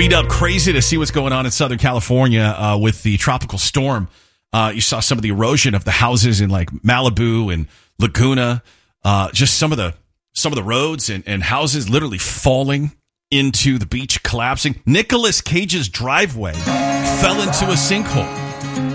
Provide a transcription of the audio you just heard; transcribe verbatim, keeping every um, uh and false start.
beat up. Crazy to see what's going on in Southern California uh, with the tropical storm. Uh, you saw some of the erosion of the houses in like Malibu and Laguna. Uh, just some of the some of the roads and, and houses literally falling into the beach, collapsing. Nicolas Cage's driveway fell into a sinkhole.